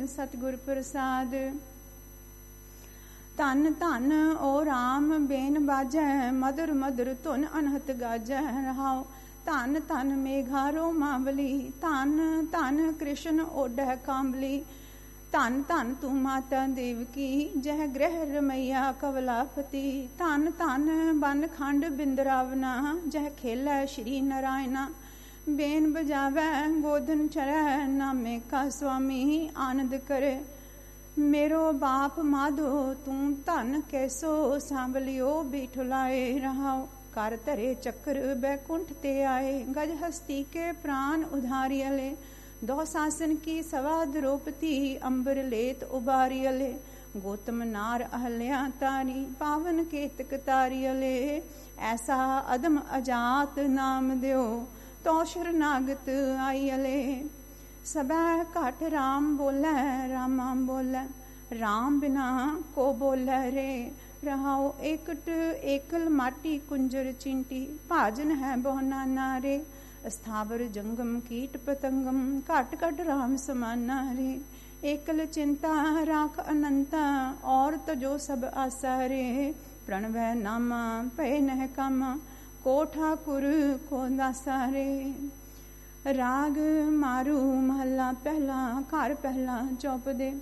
सतगुर प्रसाद। धन धन ओ राम बेन बाजै, मधुर मधुर धुन अनहत गाजै। रहाओ धन धन मेघारो मावली, धन धन कृष्ण ओढै कांबली। धन धन तू माता देवकी, जह गृह रमैया कवलापति। धन धन बन खंड बिंदरावना, जह खेलै श्री नारायणा। बेन बजावै गोधन चरै, नामे का स्वामी आनंद करे। मेरो बाप माधो तू धन कैसो, सांभलियो बिठुलाए। रहाओ कर धरे चक्र बैकुंठ ते आए, गज हस्ती के प्राण उधारियले। दो सासन की सवा द्रौपदी, अंबर लेत उबारियले। गौतम नार अहल्या तारी, पावन केतक तारियले। ऐसा अदम अजात नाम द्यो, तो शरनागत आइयले। सबै घट राम बोलै, रामा बोलै, राम बिना को बोलै रे। रहाओ एकट एकल माटी कुंजर चिंटी, भाजन है बहु नाना रे। स्थावर जंगम कीट पतंगम, घट घट राम समाना रे। एकल चिंता राख अनंता, और तजो सब आसा रे। प्रणवै नामा भय नह कामा, को ठाकुर को दासा रे। राग मारू महला पहला, घर पहला चौपदे।